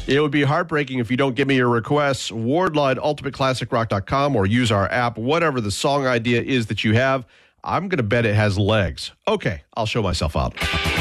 It would be heartbreaking if you don't give me your requests. Wardline, ultimateclassicrock.com, or use our app, whatever the song idea is that you have. I'm going to bet it has legs. Okay, I'll show myself out.